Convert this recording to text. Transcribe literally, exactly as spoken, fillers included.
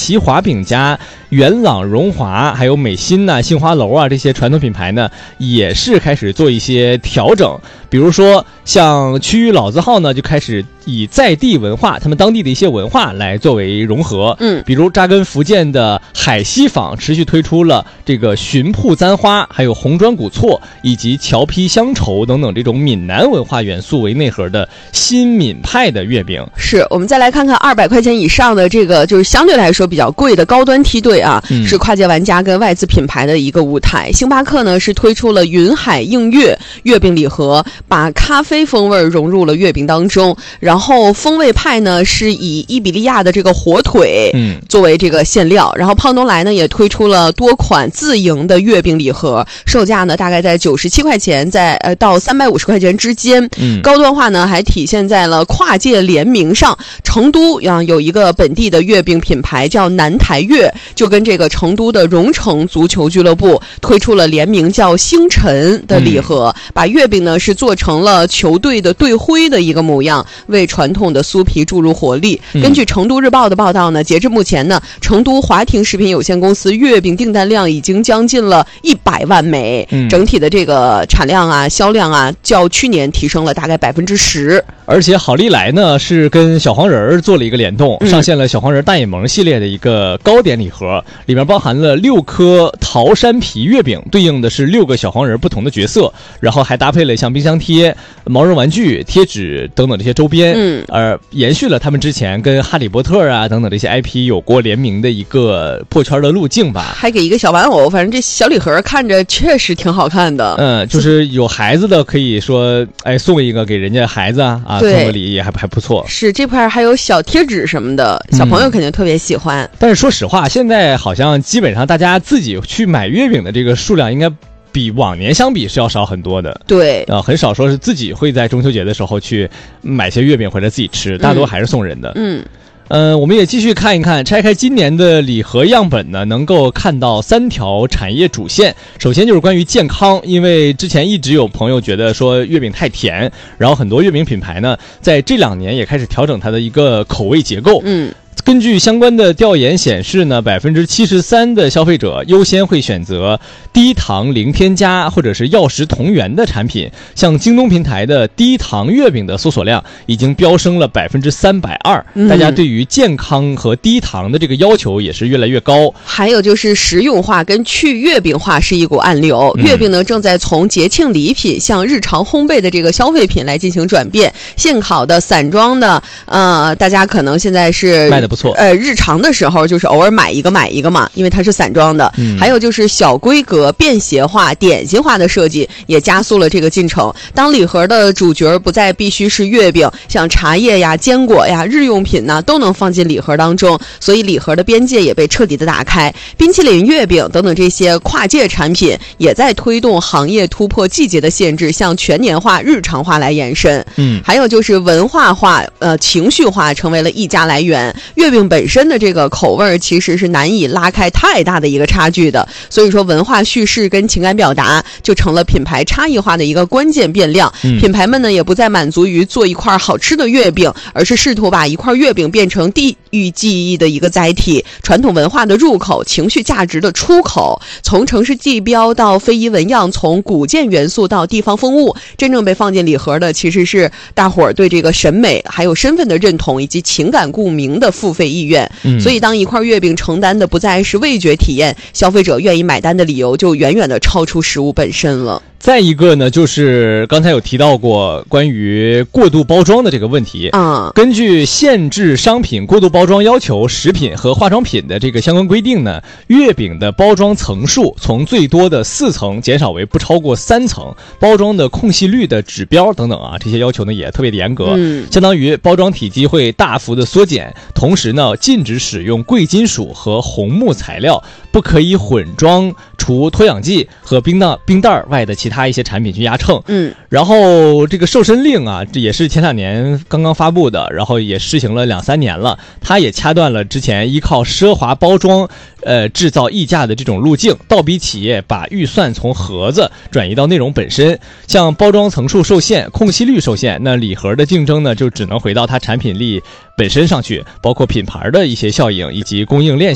奇华饼家、元朗荣华还有美心呐、杏花楼啊这些传统品牌呢，也是开始做一些调整。比如说像区域老字号呢，就开始以在地文化，他们当地的一些文化来作为融合。 嗯， 比如扎根福建的海西坊持续推出了这个寻铺簪花，还有红砖古厝以及桥坯乡愁等等这种闽南文化元素为内核的新闽派的月饼。 是，我们再来看看二百块钱以上的这个就是相对来说比较贵的高端梯队啊、嗯、是跨界玩家跟外资品牌的一个舞台。星巴克呢是推出了云海映月月饼礼盒，把咖啡风味融入了月饼当中。然后风味派呢是以伊比利亚的这个火腿嗯作为这个馅料。然后胖东来呢也推出了多款自营的月饼礼盒，售价呢大概在九十七块钱在呃到三百五十块钱之间。嗯，高端化呢还体现在了跨界联名上。成都啊有一个本地的月饼品牌叫南台月，就跟这个成都的蓉城足球俱乐部推出了联名叫星辰的礼盒、嗯、把月饼呢是做成了球队的队徽的一个模样，为传统的酥皮注入活力、嗯、根据成都日报的报道呢，截至目前呢，成都华庭食品有限公司月饼订单量已经将近了一百万枚、嗯、整体的这个产量啊销量啊较去年提升了大概百分之十。 而且好利来呢是跟小黄人做了一个联动、嗯、上线了小黄人大眼萌系列的一个糕点礼盒，里面包含了六颗桃山皮月饼，对应的是六个小黄人不同的角色，然后还搭配了像冰箱贴、毛绒玩具、贴纸等等这些周边，嗯，而延续了他们之前跟哈利波特啊等等这些 I P 有过联名的一个破圈的路径吧。 还给一个小玩偶，反正这小礼盒看着确实挺好看的。 嗯，就是有孩子的可以说哎送一个给人家孩子啊啊，送个礼也还还不错。 是，这块还有小贴纸什么的，小朋友肯定特别喜欢、嗯、 但是说实话，现在好像基本上大家自己去买月饼的这个数量应该比往年相比是要少很多的。 对啊、呃，很少说是自己会在中秋节的时候去买些月饼回来自己吃，大多还是送人的。 嗯呃，我们也继续看一看，拆开今年的礼盒样本呢，能够看到三条产业主线。首先就是关于健康，因为之前一直有朋友觉得说月饼太甜，然后很多月饼品牌呢，在这两年也开始调整它的一个口味结构。 嗯。 根据相关的调研显示呢，百分之七十三的消费者优先会选择低糖零添加或者是药食同源的产品。像京东平台的低糖月饼的搜索量已经飙升了百分之三百二，大家对于健康和低糖的这个要求也是越来越高。 还有就是实用化跟去月饼化是一股暗流，月饼呢正在从节庆礼品向日常烘焙的这个消费品来进行转变。现烤的、散装的，呃，大家可能现在是卖的不错。 呃，日常的时候就是偶尔买一个买一个嘛，因为它是散装的。嗯、还有就是小规格、便携化、点心化的设计也加速了这个进程。当礼盒的主角不再必须是月饼，像茶叶呀、坚果呀、日用品呢，都能放进礼盒当中，所以礼盒的边界也被彻底的打开。冰淇淋、月饼等等这些跨界产品也在推动行业突破季节的限制，向全年化、日常化来延伸。嗯，还有就是文化化、呃情绪化成为了溢价来源。月饼本身的这个口味其实是难以拉开太大的一个差距的，所以说文化叙事跟情感表达就成了品牌差异化的一个关键变量。嗯、品牌们呢也不再满足于做一块好吃的月饼，而是试图把一块月饼变成地域记忆的一个载体，传统文化的入口，情绪价值的出口。从城市地标到非遗纹样，从古建元素到地方风物，真正被放进礼盒的其实是大伙儿对这个审美还有身份的认同以及情感共鸣的付费意愿。嗯、所以当一块月饼承担的不再是味觉体验，消费者愿意买单的理由就远远的超出食物本身了。 再一个呢，就是刚才有提到过关于过度包装的这个问题啊。根据限制商品过度包装要求食品和化妆品的这个相关规定呢，月饼的包装层数从最多的四层减少为不超过三层，包装的空隙率的指标等等啊，这些要求呢也特别的严格。嗯，相当于包装体积会大幅的缩减，同时呢，禁止使用贵金属和红木材料，不可以混装除脱氧剂和冰袋冰袋外的其他一些产品去压秤。嗯，然后这个瘦身令啊，这也是前两年刚刚发布的，然后也施行了两三年了，它也掐断了之前依靠奢华包装呃制造溢价的这种路径，倒逼企业把预算从盒子转移到内容本身。像包装层数受限、空隙率受限，那礼盒的竞争呢就只能回到它产品力本身上去，包括品牌的一些效应以及供应链